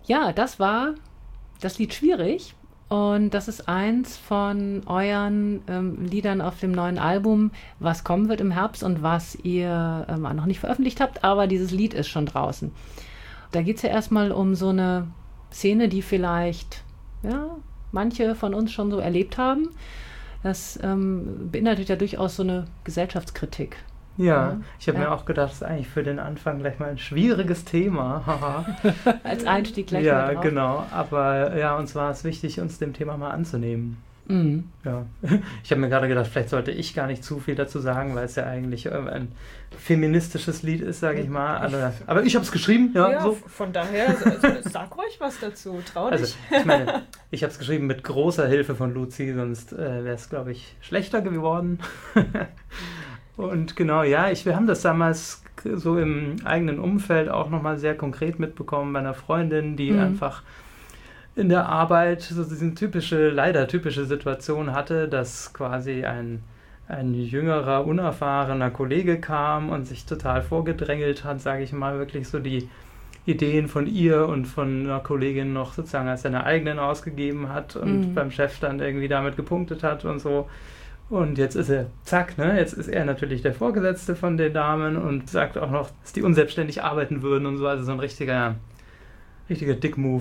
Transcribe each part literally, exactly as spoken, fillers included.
Ja, das war das Lied Schwierig. Und das ist eins von euren ähm, Liedern auf dem neuen Album, was kommen wird im Herbst und was ihr ähm, noch nicht veröffentlicht habt, aber dieses Lied ist schon draußen. Da geht es ja erstmal um so eine Szene, die vielleicht ja, manche von uns schon so erlebt haben. Das ähm, beinhaltet ja durchaus so eine Gesellschaftskritik. Ja, Ja, ich habe ja. mir auch gedacht, das ist eigentlich für den Anfang gleich mal ein schwieriges Thema. Haha. Als Einstieg gleich Ja, mal drauf. genau. Aber ja, uns war es wichtig, uns dem Thema mal anzunehmen. Mhm. Ja. Ich habe mir gerade gedacht, vielleicht sollte ich gar nicht zu viel dazu sagen, weil es ja eigentlich ein feministisches Lied ist, sage ich mal. Aber, aber ich habe es geschrieben, ja. Ja, so. f- von daher, also, sag ruhig was dazu, trau dich. Also, ich meine, ich habe es geschrieben mit großer Hilfe von Luzi, sonst äh, wäre es, glaube ich, schlechter geworden. Und genau, ja, ich, wir haben das damals so im eigenen Umfeld auch nochmal sehr konkret mitbekommen bei einer Freundin, die Mhm. einfach in der Arbeit so diese typische, leider typische Situation hatte, dass quasi ein, ein jüngerer, unerfahrener Kollege kam und sich total vorgedrängelt hat, sage ich mal, wirklich so die Ideen von ihr und von einer Kollegin noch sozusagen als seine eigenen ausgegeben hat und Mhm. beim Chef dann irgendwie damit gepunktet hat und so. Und jetzt ist er, zack, ne, jetzt ist er natürlich der Vorgesetzte von den Damen und sagt auch noch, dass die unselbstständig arbeiten würden und so, also so ein richtiger, richtiger Dick-Move.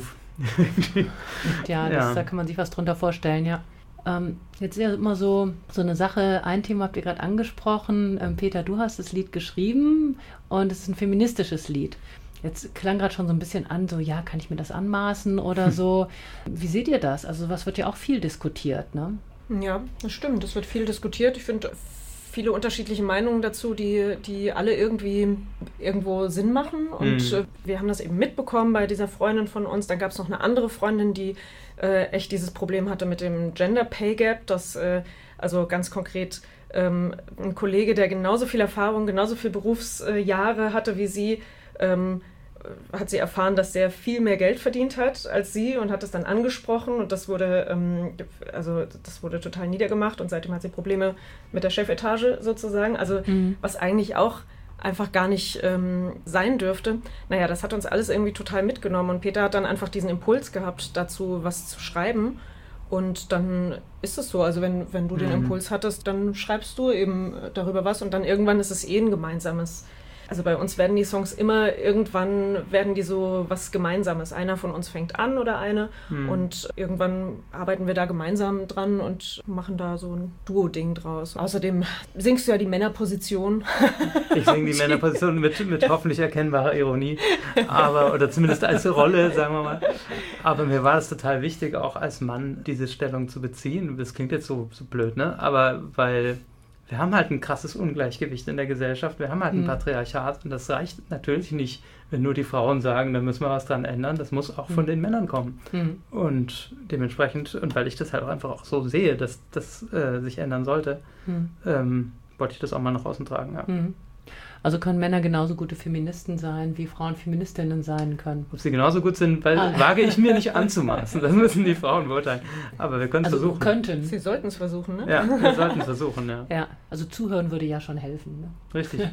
Ja, das, Ja. da kann man sich was drunter vorstellen, ja. Ähm, jetzt ist ja immer so, so eine Sache, ein Thema habt ihr gerade angesprochen. Ähm, Peter, du hast das Lied geschrieben und es ist ein feministisches Lied. Jetzt klang gerade schon so ein bisschen an, so, ja, kann ich mir das anmaßen oder so. Wie seht ihr das? Also was wird ja auch viel diskutiert, ne? Ja, das stimmt. Das wird viel diskutiert. Ich finde viele unterschiedliche Meinungen dazu, die, die alle irgendwie irgendwo Sinn machen. Und Mhm. äh, wir haben das eben mitbekommen bei dieser Freundin von uns. Dann gab es noch eine andere Freundin, die äh, echt dieses Problem hatte mit dem Gender Pay Gap, dass äh, also ganz konkret ähm, ein Kollege, der genauso viel Erfahrung, genauso viele Berufsjahre hatte wie sie, ähm, hat sie erfahren, dass der viel mehr Geld verdient hat als sie und hat es dann angesprochen und das wurde, ähm, also das wurde total niedergemacht und seitdem hat sie Probleme mit der Chefetage sozusagen, also Mhm. was eigentlich auch einfach gar nicht ähm, sein dürfte. Naja, das hat uns alles irgendwie total mitgenommen und Peter hat dann einfach diesen Impuls gehabt, dazu was zu schreiben und dann ist es so, also wenn, wenn du den Mhm. Impuls hattest, dann schreibst du eben darüber was und dann irgendwann ist es eh ein gemeinsames. Also bei uns werden die Songs immer, irgendwann werden die so was Gemeinsames. Einer von uns fängt an oder eine Mhm. und irgendwann arbeiten wir da gemeinsam dran und machen da so ein Duo-Ding draus. Außerdem singst du ja die Männerposition. Ich singe die Männerposition mit, mit hoffentlich erkennbarer Ironie, aber oder zumindest als Rolle, sagen wir mal. Aber mir war es total wichtig, auch als Mann diese Stellung zu beziehen. Das klingt jetzt so, so blöd, ne? Aber weil wir haben halt ein krasses Ungleichgewicht in der Gesellschaft, wir haben halt ein Mhm. Patriarchat und das reicht natürlich nicht, wenn nur die Frauen sagen, da müssen wir was dran ändern. Das muss auch von Mhm. den Männern kommen. Mhm. Und dementsprechend, und weil ich das halt auch einfach auch so sehe, dass das äh, sich ändern sollte, Mhm. ähm, wollte ich das auch mal nach außen tragen, ja. Mhm. Also können Männer genauso gute Feministen sein, wie Frauen Feministinnen sein können. Ob sie genauso gut sind, weil, Ah. wage ich mir nicht anzumaßen. Das müssen die Frauen beurteilen. Aber wir können es Also versuchen. könnten. Sie sollten es versuchen, ne? Ja, wir sollten es versuchen, ja. Ja, also zuhören würde ja schon helfen. Ne? Richtig.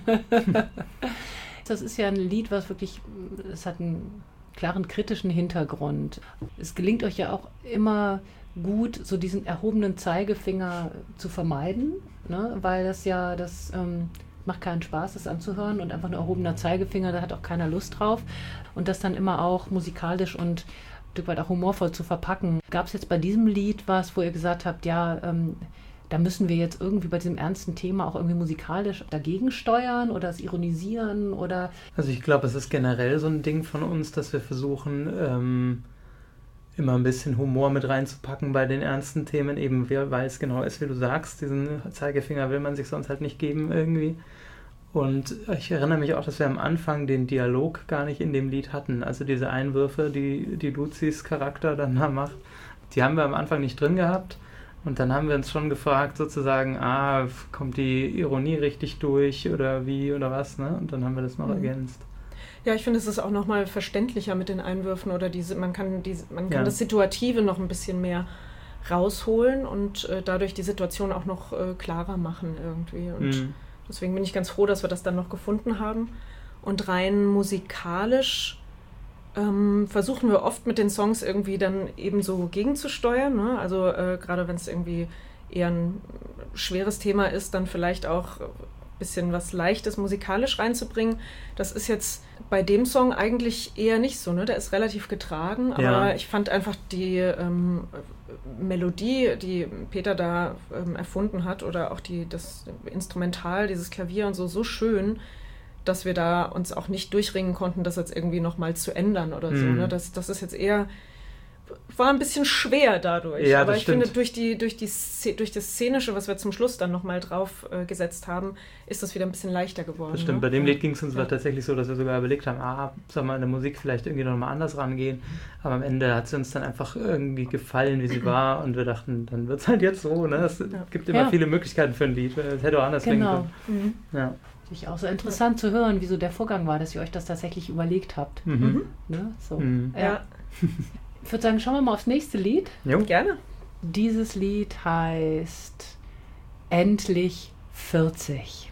Das ist ja ein Lied, was wirklich, es hat einen klaren kritischen Hintergrund. Es gelingt euch ja auch immer gut, so diesen erhobenen Zeigefinger zu vermeiden, ne? Weil das ja, das ähm, macht keinen Spaß, das anzuhören und einfach ein erhobener Zeigefinger, da hat auch keiner Lust drauf. Und das dann immer auch musikalisch und ein Stück weit auch humorvoll zu verpacken. Gab es jetzt bei diesem Lied was, wo ihr gesagt habt, ja, ähm, da müssen wir jetzt irgendwie bei diesem ernsten Thema auch irgendwie musikalisch dagegen steuern oder es ironisieren oder... Also ich glaube, es ist generell so ein Ding von uns, dass wir versuchen, ähm, immer ein bisschen Humor mit reinzupacken bei den ernsten Themen, eben weil es genau ist, wie du sagst, diesen Zeigefinger will man sich sonst halt nicht geben irgendwie. Und ich erinnere mich auch, dass wir am Anfang den Dialog gar nicht in dem Lied hatten. Also diese Einwürfe, die, die Luzis Charakter dann da macht, die haben wir am Anfang nicht drin gehabt. Und dann haben wir uns schon gefragt, sozusagen, ah, kommt die Ironie richtig durch oder wie oder was, ne? Und dann haben wir das noch Mhm. ergänzt. Ja, ich finde, es ist auch nochmal verständlicher mit den Einwürfen oder diese, man kann, diese, man kann Ja. das Situative noch ein bisschen mehr rausholen und äh, dadurch die Situation auch noch äh, klarer machen irgendwie. Und Mhm. deswegen bin ich ganz froh, dass wir das dann noch gefunden haben. Und rein musikalisch ähm, versuchen wir oft mit den Songs irgendwie dann eben so gegenzusteuern. Ne? Also äh, gerade wenn es irgendwie eher ein schweres Thema ist, dann vielleicht auch ein bisschen was Leichtes musikalisch reinzubringen. Das ist jetzt bei dem Song eigentlich eher nicht so. Ne? Der ist relativ getragen, aber Ja. ich fand einfach die ähm, Melodie, die Peter da ähm, erfunden hat oder auch die, das Instrumental, dieses Klavier und so, so schön, dass wir da uns auch nicht durchringen konnten, das jetzt irgendwie nochmal zu ändern oder so. Mhm. Ne? Das, das ist jetzt eher, war ein bisschen schwer dadurch. Ja, aber das ich stimmt. finde, durch, die, durch, die, Sze- durch das Szenische, was wir zum Schluss dann nochmal drauf äh, gesetzt haben, ist das wieder ein bisschen leichter geworden. Das stimmt, ne? bei dem Ja. Lied ging es uns Ja. tatsächlich so, dass wir sogar überlegt haben, ah, soll man in der Musik vielleicht irgendwie nochmal anders rangehen. Aber am Ende hat sie uns dann einfach irgendwie gefallen, wie sie war. Und wir dachten, dann wird es halt jetzt so. Ne? Es Ja. gibt immer Ja. viele Möglichkeiten für ein Lied. Es hätte auch anders klingen Genau. können. Mhm. Ja. Natürlich auch so interessant zu hören, wieso der Vorgang war, dass ihr euch das tatsächlich überlegt habt. Mhm. Mhm. Ne? So. Mhm. Ja. Ja, Ich würde sagen, schauen wir mal aufs nächste Lied. Jo. gerne. Dieses Lied heißt Endlich vierzig.